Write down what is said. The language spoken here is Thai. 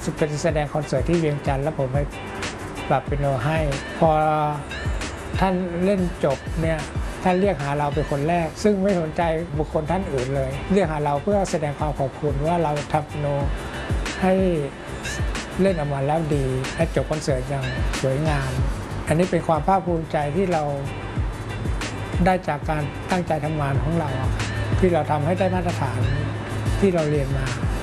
เป็นแสดงคอนเสิร์ตที่เวียงจันทร์แล้วผมไปปรับเปียโนให้พอท่านเล่นจบเนี่ยท่านเรียกหาเราเป็นคนแรกซึ่งไม่สนใจบุคคลท่านอื่นเลยเรียกหาเราเพื่อแสดงความขอบคุณว่าเราทำเปียโนให้เล่นออกมาแล้วดีและจบคอนเสิร์ตอย่างสวยงามอันนี้เป็นความภาคภูมิใจที่เราได้จากการตั้งใจทำงานของเราที่เราทำให้ได้มาตรฐานที่เราเรียนมา